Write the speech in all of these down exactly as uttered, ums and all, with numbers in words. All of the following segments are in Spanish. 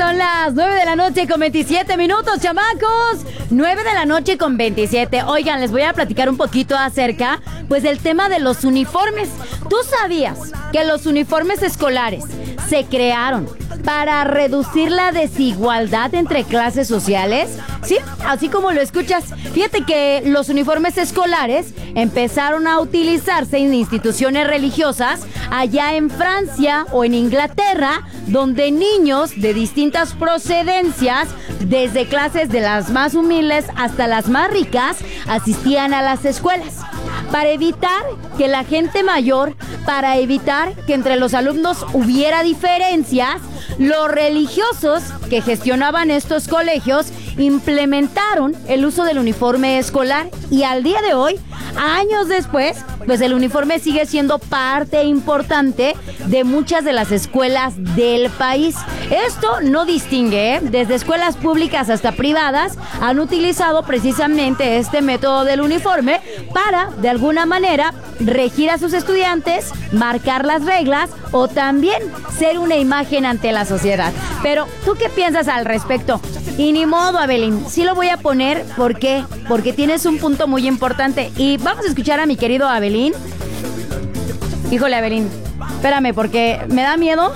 son las nueve de la noche con veintisiete minutos, chamacos. nueve de la noche con veintisiete. Oigan, les voy a platicar un poquito acerca, pues, del tema de los uniformes. ¿Tú sabías que los uniformes escolares se crearon para reducir la desigualdad entre clases sociales? Sí, así como lo escuchas. Fíjate que los uniformes escolares empezaron a utilizarse en instituciones religiosas allá en Francia o en Inglaterra, donde niños de distintas procedencias, desde clases de las más humildes hasta las más ricas, asistían a las escuelas. Para evitar que la gente mayor, para evitar que entre los alumnos hubiera diferencias, los religiosos que gestionaban estos colegios implementaron el uso del uniforme escolar, y al día de hoy, años después, pues el uniforme sigue siendo parte importante de muchas de las escuelas del país. Esto no distingue, ¿eh? Desde escuelas públicas hasta privadas han utilizado precisamente este método del uniforme para, de alguna manera, regir a sus estudiantes, marcar las reglas o también ser una imagen ante la sociedad. Pero, ¿tú qué piensas al respecto? Y ni modo, Abelín, sí lo voy a poner. ¿Por qué? Porque tienes un punto muy importante. Y vamos a escuchar a mi querido Abelín. Híjole, Abelín, espérame, porque me da miedo.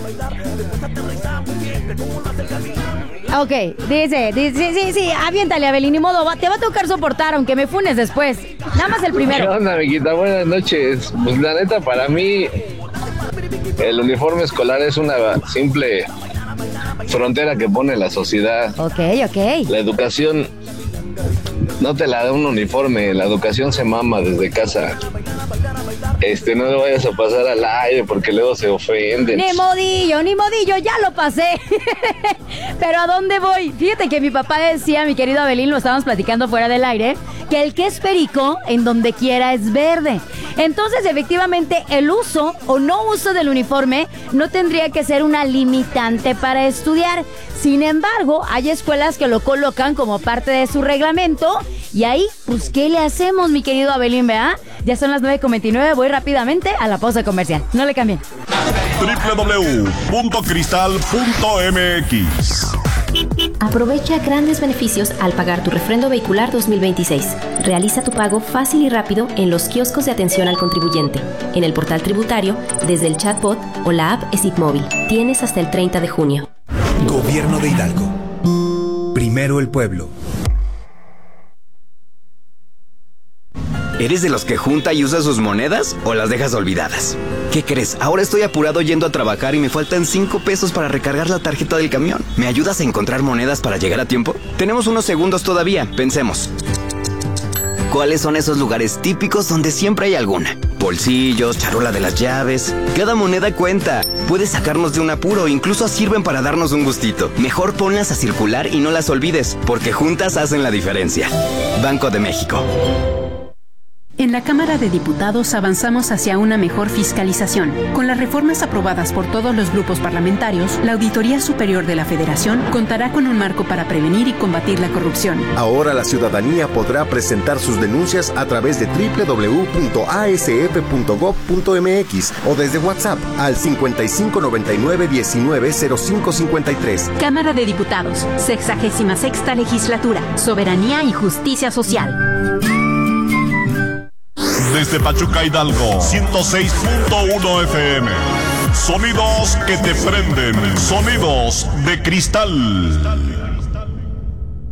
Ok, dice, dice, sí, sí, sí, aviéntale, Abelín, ni modo, va, te va a tocar soportar, aunque me funes después. Nada más el primero. ¿Qué onda, amiguita? Buenas noches. Pues la neta, para mí, el uniforme escolar es una simple frontera que pone la sociedad. Ok, ok. La educación no te la da un uniforme, la educación se mama desde casa. Este, no lo vayas a pasar al aire porque luego se ofenden. Ni modillo, ni modillo, ya lo pasé. Pero ¿a dónde voy? Fíjate que mi papá decía, mi querido Abelín, lo estábamos platicando fuera del aire, que el que es perico, en donde quiera es verde. Entonces, efectivamente, el uso o no uso del uniforme no tendría que ser una limitante para estudiar. Sin embargo, hay escuelas que lo colocan como parte de su reglamento. Y ahí, pues, ¿qué le hacemos, mi querido Abelín, verdad? Ya son las nueve con veintinueve, voy rápidamente a la pausa comercial. No le cambien. doble u doble u doble u punto cristal punto m x. Aprovecha grandes beneficios al pagar tu refrendo vehicular dos mil veintiséis. Realiza tu pago fácil y rápido en los kioscos de atención al contribuyente, en el portal tributario, desde el chatbot o la app ESIC Móvil. Tienes hasta el treinta de junio. Gobierno de Hidalgo. Primero el pueblo. ¿Eres de los que junta y usa sus monedas o las dejas olvidadas? ¿Qué crees? Ahora estoy apurado yendo a trabajar y me faltan cinco pesos para recargar la tarjeta del camión. ¿Me ayudas a encontrar monedas para llegar a tiempo? Tenemos unos segundos todavía, pensemos. ¿Cuáles son esos lugares típicos donde siempre hay alguna? Bolsillos, charola de las llaves. Cada moneda cuenta. Puede sacarnos de un apuro, incluso sirven para darnos un gustito. Mejor ponlas a circular y no las olvides, porque juntas hacen la diferencia. Banco de México. En la Cámara de Diputados avanzamos hacia una mejor fiscalización. Con las reformas aprobadas por todos los grupos parlamentarios, la Auditoría Superior de la Federación contará con un marco para prevenir y combatir la corrupción. Ahora la ciudadanía podrá presentar sus denuncias a través de doble u doble u doble u punto a s f punto gob punto m x o desde WhatsApp al cincuenta y cinco noventa y nueve diecinueve cero cinco cincuenta y tres. Cámara de Diputados, sexagésima sexta legislatura, soberanía y justicia social. Desde Pachuca, Hidalgo, ciento seis punto uno F M. Sonidos que te prenden, sonidos de cristal.